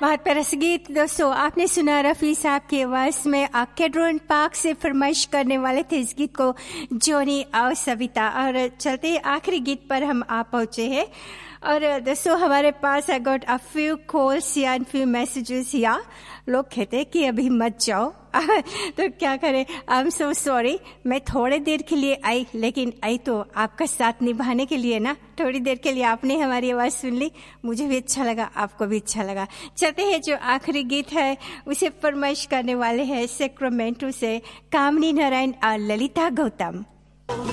बहुत प्यारा सा गीत दोस्तों आपने सुना रफ़ी साहब की आवाज में। केड्रोन पार्क से फरमाइश करने वाले थे इस गीत को जोनी और सविता। और चलते आखिरी गीत पर हम आ पहुंचे हैं। और दोस्तों हमारे पास I got a few calls या फ्यू मैसेजेस या लोग कहते हैं कि अभी मत जाओ तो क्या करें, आई एम सो सॉरी। मैं थोड़ी देर के लिए आई, लेकिन आई तो आपका साथ निभाने के लिए ना। थोड़ी देर के लिए आपने हमारी आवाज सुन ली, मुझे भी अच्छा लगा, आपको भी अच्छा लगा। चलते हैं जो आखिरी गीत है उसे फरमाइश करने वाले हैं सेक्रामेंटो से कामनी नारायण और ललिता गौतम।